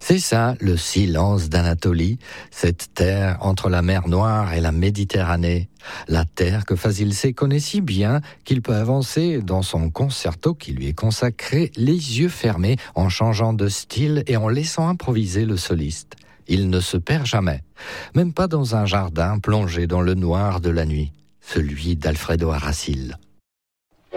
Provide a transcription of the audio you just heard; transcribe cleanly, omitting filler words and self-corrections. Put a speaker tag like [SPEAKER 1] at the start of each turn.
[SPEAKER 1] C'est ça, le silence d'Anatolie, cette terre entre la mer Noire et la Méditerranée. La terre que Fazil Say connaît si bien qu'il peut avancer dans son concerto qui lui est consacré les yeux fermés en changeant de style et en laissant improviser le soliste. Il ne se perd jamais, même pas dans un jardin plongé dans le noir de la nuit, celui d'Alfredo Aracil.